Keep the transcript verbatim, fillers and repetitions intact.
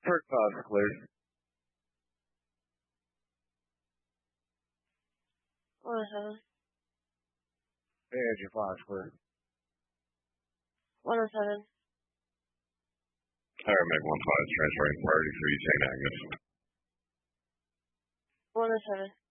First class clear. one oh seven. Hey, engine five clear. one oh seven. Alright, make one five, transferring priority for Eugene Agnes. one oh seven.